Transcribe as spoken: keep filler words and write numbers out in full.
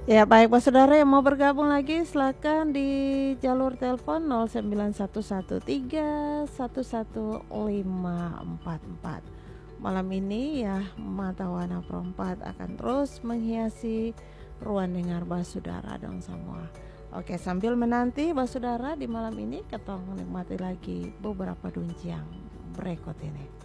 Ya baik Pak Saudara yang mau bergabung lagi silakan di jalur telepon nol sembilan satu satu tiga satu satu lima empat empat. Malam ini ya Mata Wana Perempat akan terus menghiasi ruang dengar Basudara dong semua. Oke, sambil menanti Basudara di malam ini kita menikmati lagi beberapa dunciang berikut ini.